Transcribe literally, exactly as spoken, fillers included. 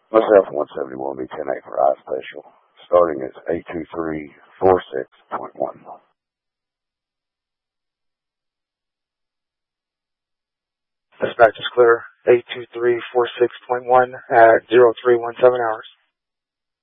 Myself, one seventy-one B ten A for I Special. Starting is eight two three four six point one. Dispatch is clear. eight two three four six point one at zero three one seven hours.